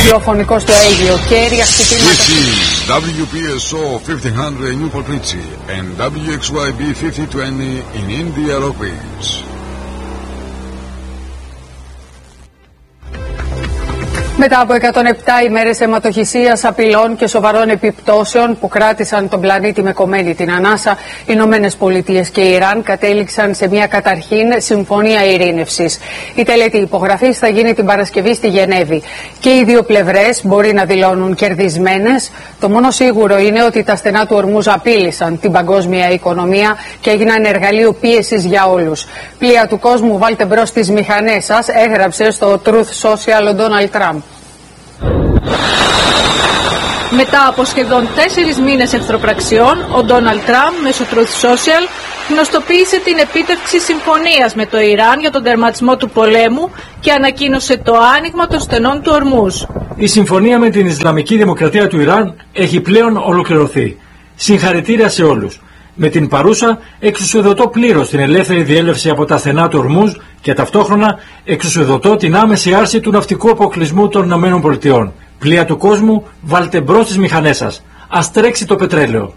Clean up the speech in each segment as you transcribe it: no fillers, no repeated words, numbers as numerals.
ραδιοφωνικό στο Αίγυο και αέρια χτυπήματα. This is WPSO 1500 in Newport Richie and WXYB 5020 in Indianapolis. Μετά από 107 ημέρες αιματοχυσίας, απειλών και σοβαρών επιπτώσεων που κράτησαν τον πλανήτη με κομμένη την ανάσα, οι Ηνωμένες Πολιτείες και η Ιράν κατέληξαν σε μια καταρχήν συμφωνία ειρήνευσης. Η τελετή υπογραφής θα γίνει την Παρασκευή στη Γενέβη. Και οι δύο πλευρές μπορεί να δηλώνουν κερδισμένες. Το μόνο σίγουρο είναι ότι τα στενά του Ορμούζ απείλησαν την παγκόσμια οικονομία και έγιναν εργαλείο πίεσης για όλους. Πλοία του κόσμου, βάλτε μπρος τις μηχανές σας, έγραψε στο Truth Social ο Ντόναλντ Τραμπ. Μετά από σχεδόν 4 μήνες εχθροπραξιών, ο Ντόναλντ Τραμπ μέσω Truth Social γνωστοποίησε την επίτευξη συμφωνίας με το Ιράν για τον τερματισμό του πολέμου και ανακοίνωσε το άνοιγμα των στενών του Ορμούζ. Η συμφωνία με την Ισλαμική Δημοκρατία του Ιράν έχει πλέον ολοκληρωθεί. Συγχαρητήρια σε όλους. Με την παρούσα εξουσιοδοτώ πλήρως την ελεύθερη διέλευση από τα στενά του Ορμούζ και ταυτόχρονα εξουσιοδοτώ την άμεση άρση του ναυτικού αποκλεισμού των ΗΠΑ. Πλοία του κόσμου, βάλτε μπρος τις μηχανές σας. Ας τρέξει το πετρέλαιο.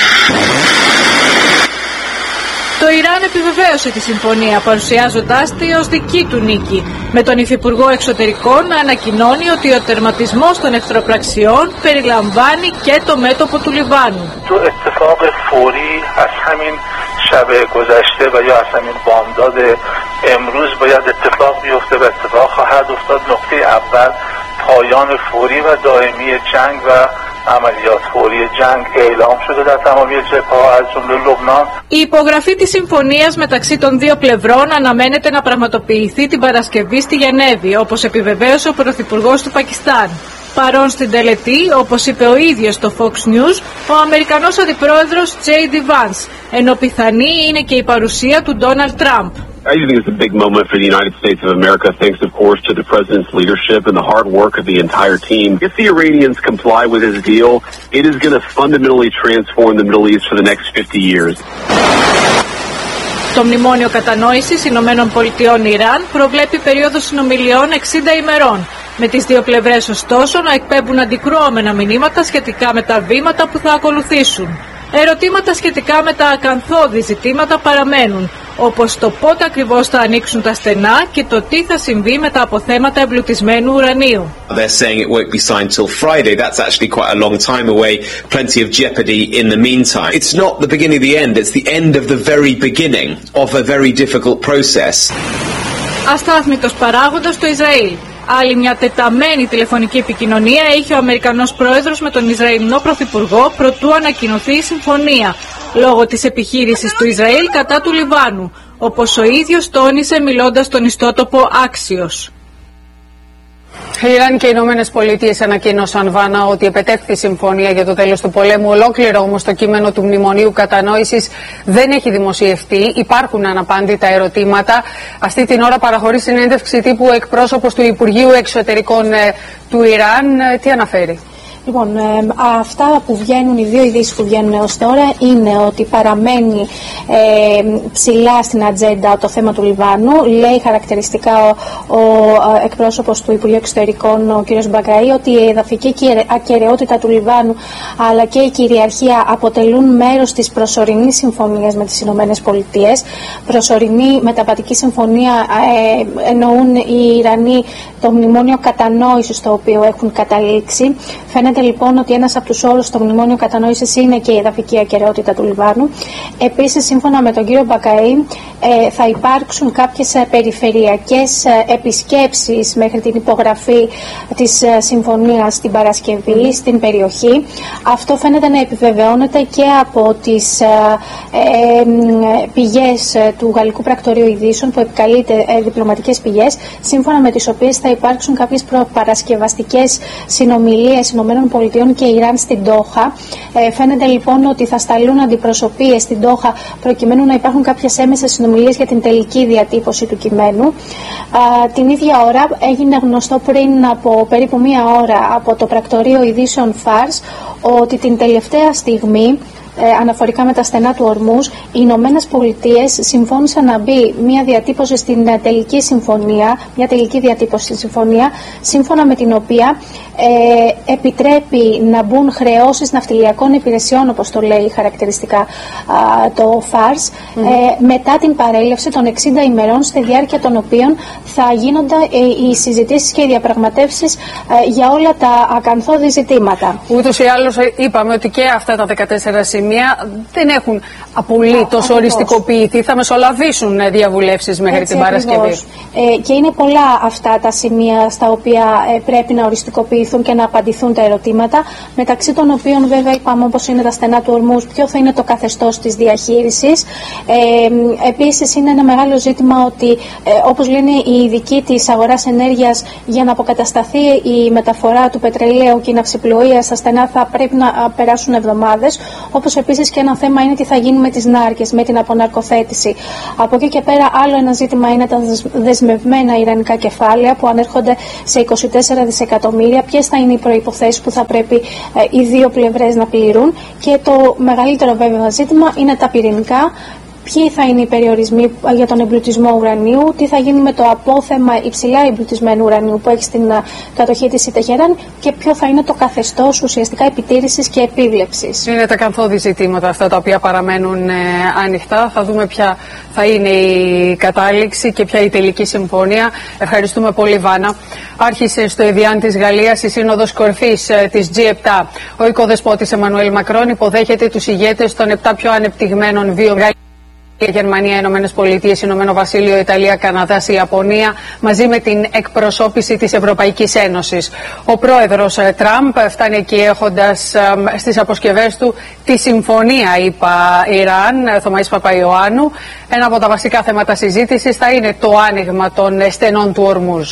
Το Ιράν επιβεβαίωσε τη συμφωνία παρουσιάζοντάς τη ως δική του νίκη, με τον Υφυπουργό Εξωτερικών να ανακοινώνει ότι ο τερματισμός των εχθροπραξιών περιλαμβάνει και το μέτωπο του Λιβάνου. پایان فوری و دائمی جنگ و عملیات فوری جنگ اعلام شده در تمامی جبهه‌ها از جمله لبنان. Η υπογραφή της συμφωνίας μεταξύ των δύο πλευρών αναμένεται να πραγματοποιηθεί την Παρασκευή στη Γενέβη, όπως επιβεβαίωσε ο Πρωθυπουργός του Πακιστάν. Παρόν στην τελετή, όπως είπε ο ίδιος στο Fox News, ο Αμερικανός Αντιπρόεδρος J.D. Vance, ενώ πιθανή είναι και η παρουσία του Ντόναλντ Τραμπ. I think it's a big moment for the United States of America, thanks of course to the President's leadership and the hard work of the entire team. If the Iranians comply with his deal, it is going to fundamentally transform the Middle East for the next 50 years. Το Μνημόνιο Κατανόησης Ηνωμένων Πολιτειών Ιράν προβλέπει περίοδο συνομιλιών 60 ημερών, με τις δύο πλευρές ωστόσο να εκπέμπουν αντικρουόμενα μηνύματα σχετικά με τα βήματα που θα ακολουθήσουν. Ερωτήματα σχετικά με τα ακαθόδη ζητήματα παραμένουν, όπως το πότε ακριβώς θα ανοίξουν τα στενά και το τι θα συμβεί με τα αποθέματα εμπλουτισμένου ουρανίου. They're saying it won't be signed till Friday. That's actually quite a long time away. Plenty of jeopardy in the meantime. It's not the beginning of the end. It's the end of the very beginning of a very difficult process. Αστάθμητος παράγοντας στο Ισραήλ. Άλλη μια τεταμένη τηλεφωνική επικοινωνία είχε ο Αμερικανός Πρόεδρος με τον Ισραηλινό Πρωθυπουργό προτού ανακοινωθεί η συμφωνία, λόγω της επιχείρησης του Ισραήλ κατά του Λιβάνου, όπως ο ίδιος τόνισε μιλώντας στον ιστότοπο Axios. Η Ιράν και οι Ηνωμένες Πολιτείες ανακοίνωσαν, Βάνα, ότι επετέχθη συμφωνία για το τέλος του πολέμου. Ολόκληρο όμως το κείμενο του Μνημονίου Κατανόησης δεν έχει δημοσιευτεί. Υπάρχουν αναπάντητα ερωτήματα. Αυτή την ώρα παραχωρεί συνέντευξη τύπου εκπρόσωπος του Υπουργείου Εξωτερικών του Ιράν. Τι αναφέρει? Λοιπόν, αυτά που βγαίνουν, οι δύο ειδήσεις που βγαίνουν έως τώρα είναι ότι παραμένει ψηλά στην ατζέντα το θέμα του Λιβάνου. Λέει χαρακτηριστικά ο εκπρόσωπος του Υπουργείου Εξωτερικών, ο κ. Μπαγκαή, ότι η εδαφική ακεραιότητα του Λιβάνου αλλά και η κυριαρχία αποτελούν μέρος της προσωρινής συμφωνίας με τις Ηνωμένες Πολιτείες. Προσωρινή μεταβατική συμφωνία εννοούν οι Ιρανοί το Μνημόνιο Κατανόησης στο οποίο έχουν καταλήξει. Φαίνεται λοιπόν ότι ένας από τους όρους στο Μνημόνιο Κατανόησης είναι και η εδαφική ακεραιότητα του Λιβάνου. Επίσης, σύμφωνα με τον κύριο Μπακαή, θα υπάρξουν κάποιες περιφερειακές επισκέψεις μέχρι την υπογραφή της συμφωνίας την Παρασκευή στην περιοχή. Αυτό φαίνεται να επιβεβαιώνεται και από τις πηγές του Γαλλικού Πρακτορείου Ειδήσεων που επικαλείται διπλωματικές πηγές, σύμφωνα με τις οποίες θα υπάρξουν κάποιες προπαρασκευαστικές συνομιλίες ΗΠΑ και Ιράν στην Ντόχα. Φαίνεται λοιπόν ότι θα σταλούν αντιπροσωπείες στην Ντόχα προκειμένου να υπάρχουν κάποιες έμεσες συνομιλίες για την τελική διατύπωση του κειμένου. Την ίδια ώρα έγινε γνωστό πριν από περίπου μία ώρα από το Πρακτορείο Ειδήσεων Φάρς ότι την τελευταία στιγμή, αναφορικά με τα στενά του Ορμούζ, οι Ηνωμένες Πολιτείες συμφώνησαν να μπει μια διατύπωση στην τελική συμφωνία, μια τελική διατύπωση στη συμφωνία, σύμφωνα με την οποία επιτρέπει να μπουν χρεώσεις ναυτιλιακών υπηρεσιών, όπως το λέει χαρακτηριστικά το FARS, μετά την παρέλευση των 60 ημερών, στη διάρκεια των οποίων θα γίνονται οι συζητήσεις και οι διαπραγματεύσεις για όλα τα ακαθόδη ζητήματα. Ούτως ή άλλως είπαμε ότι και αυτά τα 14 σημεία δεν έχουν απολύτως οριστικοποιηθεί, θα μεσολαβήσουν διαβουλεύσεις μέχρι την Παρασκευή. Και είναι πολλά αυτά τα σημεία στα οποία πρέπει να οριστικοποιηθούν και να απαντηθούν τα ερωτήματα, μεταξύ των οποίων βέβαια είπαμε, όπως είναι τα στενά του Ορμούζ, ποιο θα είναι το καθεστώς της διαχείρισης. Επίσης είναι ένα μεγάλο ζήτημα ότι όπως λένε οι ειδικοί της αγοράς ενέργειας, για να αποκατασταθεί η μεταφορά του πετρελαίου και η ναυσιπλοεία στα στενά θα πρέπει να περάσουν εβδομάδες, όπως επίσης και ένα θέμα είναι τι θα γίνει με τις νάρκες, με την αποναρκοθέτηση. Από εκεί και πέρα άλλο ένα ζήτημα είναι τα δεσμευμένα ιρανικά κεφάλαια που ανέρχονται σε 24 δισεκατομμύρια. Ποιες θα είναι οι προϋποθέσεις που θα πρέπει οι δύο πλευρές να πληρούν, και το μεγαλύτερο βέβαια ζήτημα είναι τα πυρηνικά. Ποιοι θα είναι οι περιορισμοί για τον εμπλουτισμό ουρανίου, τι θα γίνει με το απόθεμα υψηλά εμπλουτισμένου ουρανίου που έχει στην κατοχή της η Τεχεράν και ποιο θα είναι το καθεστώς ουσιαστικά επιτήρησης και επίβλεψης. Είναι τα καθόδη ζητήματα αυτά τα οποία παραμένουν ανοιχτά. Θα δούμε ποια θα είναι η κατάληξη και ποια η τελική συμφωνία. Ευχαριστούμε πολύ, Βάνα. Άρχισε στο Εβιάν της Γαλλίας η Σύνοδος Κορυφής της G7. Ο οικοδεσπότης Εμμανουέλ Μακρόν υποδέχεται τους ηγέτες των 7 πιο ανεπτυγμένων βιομηχανιών. Γερμανία, Ηνωμένες Πολιτείες, Ηνωμένο Βασίλειο, Ιταλία, Καναδάς, Ιαπωνία, μαζί με την εκπροσώπηση της Ευρωπαϊκής Ένωσης. Ο πρόεδρος Τραμπ φτάνει εκεί έχοντας στις αποσκευές του τη συμφωνία, είπα, Ιράν, Θωμαής Παπαϊωάννου. Ένα από τα βασικά θέματα συζήτησης θα είναι το άνοιγμα των στενών του Ορμούζ.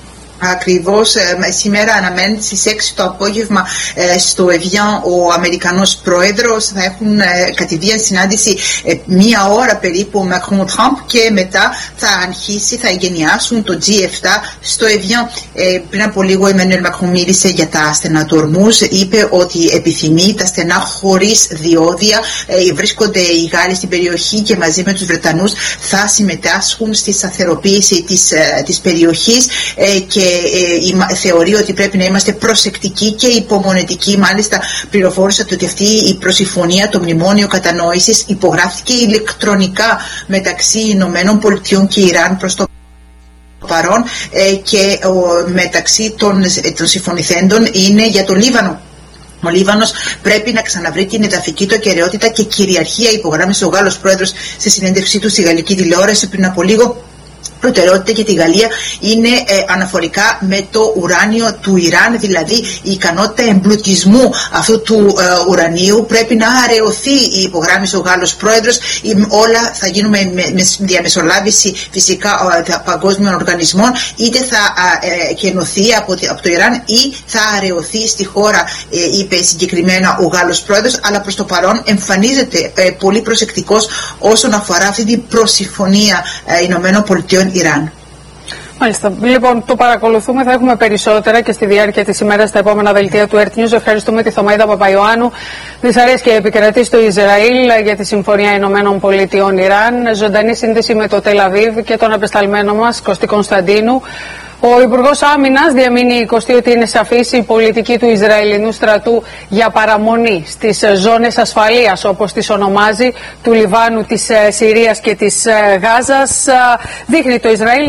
Ακριβώς σήμερα αναμένεται στις 6 το απόγευμα στο Εβιάν ο Αμερικανός Πρόεδρος. Θα έχουν κατηδίαν συνάντηση 1 ώρα περίπου ο Μακρόν Τραμπ και μετά θα αρχίσει, θα εγκαινιάσουν το G7 στο Εβιάν. Πριν από λίγο ο Εμμανουέλ Μακρόν μίλησε για τα στενά του Ορμούζ. Είπε ότι επιθυμεί τα στενά χωρίς διόδια. Βρίσκονται οι Γάλλοι στην περιοχή και μαζί με τους Βρετανούς θα συμμετάσχουν στη σταθεροποίηση της περιοχής και θεωρεί ότι πρέπει να είμαστε προσεκτικοί και υπομονετικοί. Μάλιστα πληροφόρησα ότι αυτή η προσυμφωνία, το μνημόνιο κατανόησης, υπογράφηκε ηλεκτρονικά μεταξύ Ηνωμένων Πολιτειών και Ιράν προς το παρόν και μεταξύ των συμφωνηθέντων είναι για το Λίβανο. Ο Λίβανος πρέπει να ξαναβρει την εδαφική του ακεραιότητα και κυριαρχία, υπογράμμισε ο Γάλλος πρόεδρος σε συνέντευξή του στη γαλλική τηλεόραση πριν από λίγο. Προτεραιότητα για τη Γαλλία είναι αναφορικά με το ουράνιο του Ιράν, δηλαδή η ικανότητα εμπλουτισμού αυτού του ουρανίου πρέπει να αραιωθεί, υπογράμμισε ο Γάλλος πρόεδρος. Όλα θα γίνουν με διαμεσολάβηση φυσικά παγκόσμιων οργανισμών, είτε θα κενωθεί από το Ιράν ή θα αραιωθεί στη χώρα, είπε συγκεκριμένα ο Γάλλος πρόεδρος, αλλά προς το παρόν εμφανίζεται πολύ προσεκτικός όσον αφορά αυτή την προσυμφωνία Ηνωμένων Πολιτειών Ιράν. Μάλιστα. Λοιπόν, το παρακολουθούμε. Θα έχουμε περισσότερα και στη διάρκεια της ημέρας στα επόμενα δελτία του Earth News. Ευχαριστούμε τη Θωμαΐδα Παπαϊωάννου. Δυσαρέσκεια επικρατεί στο Ισραήλ για τη Συμφωνία Ηνωμένων Πολιτειών Ιράν. Ζωντανή σύνδεση με το Τελ Αβίβ και τον απεσταλμένο μας Κωστή Κωνσταντίνου. Ο Υπουργός Άμυνας διαμείνει ότι είναι σαφής η πολιτική του Ισραηλινού στρατού για παραμονή στις ζώνες ασφαλείας, όπως τις ονομάζει, του Λιβάνου, της Συρίας και της Γάζας. Δείχνει το Ισραήλ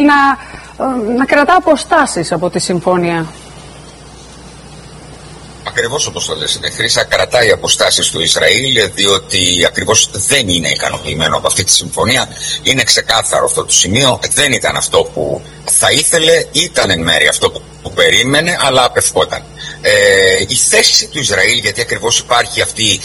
να κρατά αποστάσεις από τη συμφωνία. Ακριβώς όπως το λες, Χρύσα, κρατάει αποστάσεις του Ισραήλ, διότι ακριβώς δεν είναι ικανοποιημένο από αυτή τη συμφωνία. Είναι ξεκάθαρο αυτό το σημείο, δεν ήταν αυτό που θα ήθελε, ήταν εν μέρει αυτό που περίμενε, αλλά απευκόταν. Η θέση του Ισραήλ, γιατί ακριβώς υπάρχει αυτή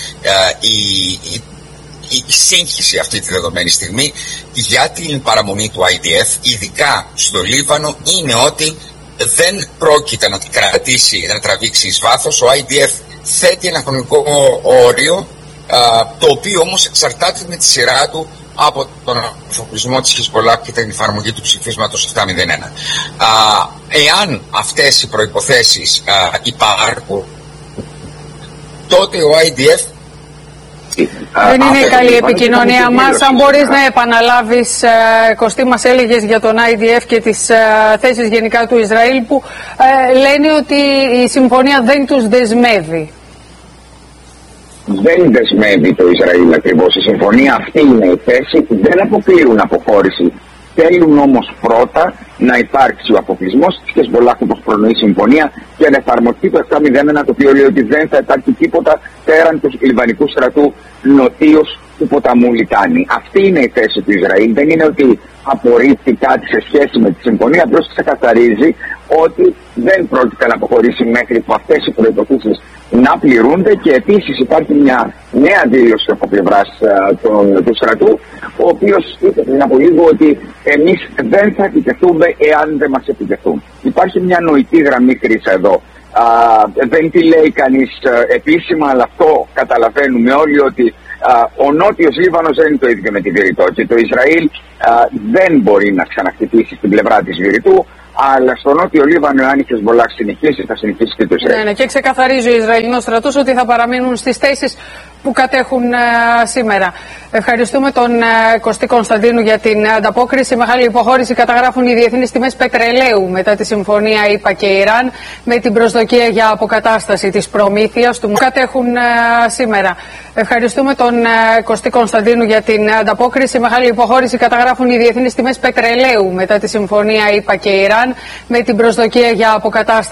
η σύγχυση αυτή τη δεδομένη στιγμή για την παραμονή του IDF, ειδικά στο Λίβανο, είναι ότι δεν πρόκειται να κρατήσει, να τραβήξει εις βάθος. Ο IDF θέτει ένα χρονικό όριο, το οποίο όμως εξαρτάται με τη σειρά του από τον αφοπλισμό της Χεσμολάχ και την εφαρμογή του ψηφίσματος 701. Εάν αυτές οι προϋποθέσεις υπάρχουν, τότε ο IDF Δεν είναι η καλή επικοινωνία μας. Αν μπορείς να επαναλάβεις, Κωστή, μας έλεγες για τον IDF και τις θέσεις γενικά του Ισραήλ που λένε ότι η συμφωνία δεν τους δεσμεύει. Δεν δεσμεύει το Ισραήλ ακριβώς. Η συμφωνία αυτή είναι η θέση. Δεν αποκλείουν αποχώρηση. Θέλουν όμως πρώτα να υπάρξει ο αποκλεισμός της Χεσμολάχ όπως προνοεί η συμφωνία και να εφαρμοστεί το 701, το οποίο λέει ότι δεν θα υπάρχει τίποτα πέραν του Λιβανικού στρατού νοτίως του ποταμού Λιτάνη. Αυτή είναι η θέση του Ισραήλ. Δεν είναι ότι απορρίπτει κάτι σε σχέση με τη συμφωνία, απλώς ξεκαθαρίζει ότι δεν πρόκειται να αποχωρήσει μέχρι που αυτές οι προϋποθέσεις να πληρούνται, και επίσης υπάρχει μια νέα δήλωση από πλευράς του στρατού, ο οποίος είπε πριν από λίγο ότι εμείς δεν θα επιτεθούμε εάν δεν μας επιτεθούν. Υπάρχει μια νοητή γραμμή κρίση εδώ. Δεν τη λέει κανείς επίσημα, αλλά αυτό καταλαβαίνουμε όλοι, ότι ο Νότιος Λίβανος δεν είναι το ίδιο με τη Βηρητό και το Ισραήλ δεν μπορεί να ξαναχτυπήσει στην πλευρά της Βηρητού, αλλά στο Νότιο Λίβανο, αν η Χεσμολάχ συνεχίσει, θα συνεχίσει και το Ισραήλ. Ναι, και ξεκαθαρίζει ο Ισραηλινός στρατός ότι θα παραμείνουν στις θέσεις που κατέχουν σήμερα. Ευχαριστούμε τον Κωστή Κωνσταντίνου για την ανταπόκριση. Μεγάλη υποχώρηση καταγράφουν οι διεθνείς τιμές πετρελαίου μετά τη συμφωνία ΗΠΑ και Ιράν, με την προσδοκία για αποκατάσταση της προμήθειας του που κατέχουν σήμερα. Ευχαριστούμε τον Κωστή Κωνσταντίνου για την ανταπόκριση. Μεγάλη υποχώρηση καταγράφουν οι διεθνείς τιμές πετρελαίου μετά τη συμφωνία ΗΠΑ και Ιράν, με την προσδοκία για αποκατάσταση